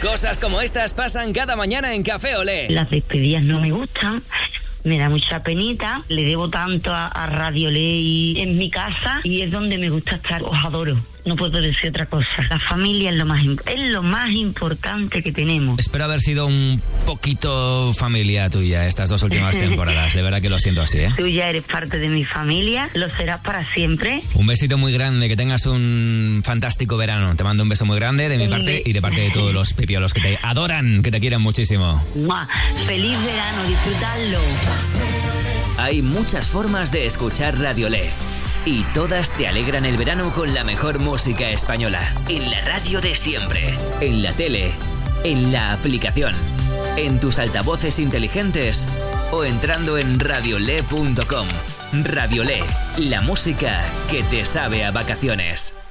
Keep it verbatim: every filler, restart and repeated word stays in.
Cosas como estas pasan cada mañana en Café Olé. Las despedidas no me gustan. Me da mucha penita, le debo tanto a, a Radio Olé y en mi casa y es donde me gusta estar, os adoro, no puedo decir otra cosa. La familia es lo más es lo más importante que tenemos. Espero haber sido un poquito familia tuya estas dos últimas temporadas, de verdad que lo siento así, ¿eh? Tú ya eres parte de mi familia, lo serás para siempre. Un besito muy grande, que tengas un fantástico verano. Te mando un beso muy grande de mi parte y de parte de todos los pipiolos que te adoran, que te quieren muchísimo. ¡Mua! Feliz verano, disfrutadlo. Hay muchas formas de escuchar Radio Olé y todas te alegran el verano con la mejor música española. En la radio de siempre, en la tele, en la aplicación, en tus altavoces inteligentes o entrando en radiolé punto com. Radio Olé, la música que te sabe a vacaciones.